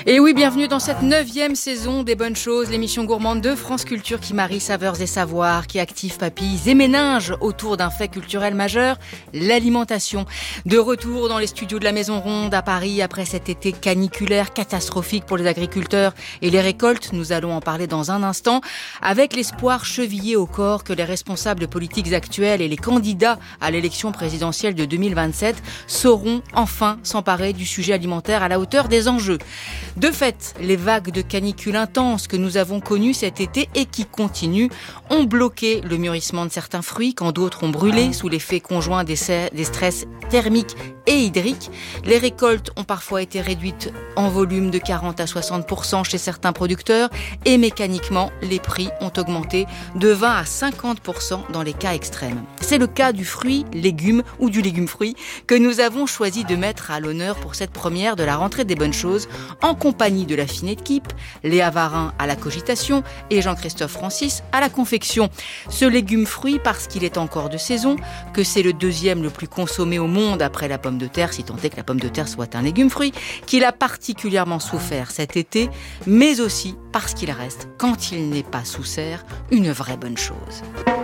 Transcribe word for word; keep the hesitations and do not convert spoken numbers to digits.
Et oui, bienvenue dans cette neuvième saison des Bonnes Choses, l'émission gourmande de France Culture qui marie saveurs et savoirs, qui active papilles et méninges autour d'un fait culturel majeur, l'alimentation. De retour dans les studios de la Maison Ronde à Paris après cet été caniculaire catastrophique pour les agriculteurs et les récoltes, nous allons en parler dans un instant, avec l'espoir chevillé au corps que les responsables politiques actuels et les candidats à l'élection présidentielle de deux mille vingt-sept sauront enfin s'emparer du sujet alimentaire à la hauteur des enjeux. De fait, les vagues de canicule intenses que nous avons connues cet été et qui continuent ont bloqué le mûrissement de certains fruits quand d'autres ont brûlé sous l'effet conjoint des, des stress thermiques et hydriques. Les récoltes ont parfois été réduites en volume de quarante à soixante pour cent chez certains producteurs et mécaniquement, les prix ont augmenté de vingt à cinquante pour cent dans les cas extrêmes. C'est le cas du fruit, légume ou du légume-fruit que nous avons choisi de mettre à l'honneur pour cette première de la rentrée des Bonnes Choses en compagnie de la fine équipe, Léa Varin à la cogitation et Jean-Christophe Francis à la confection. Ce légume-fruit parce qu'il est encore de saison, que c'est le deuxième le plus consommé au monde après la pomme de terre, si tant est que la pomme de terre soit un légume-fruit, qu'il a particulièrement souffert cet été, mais aussi parce qu'il reste, quand il n'est pas sous serre, une vraie bonne chose.